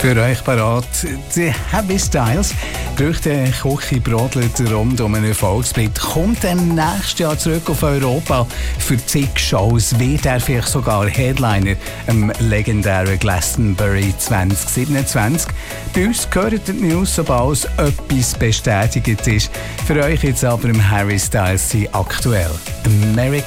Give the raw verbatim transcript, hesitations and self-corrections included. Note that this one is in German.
Für euch parat die Harry Styles. Gerüchte Küche brodelt rund um einen Erfolgsbit. Kommt er nächstes Jahr zurück auf Europa für zig Shows? Wird er vielleicht sogar Headliner im legendären Glastonbury zwanzig siebenundzwanzig? Bei uns gehören die News, sobald etwas bestätigt ist. Für euch jetzt aber im Harry Styles aktuell. American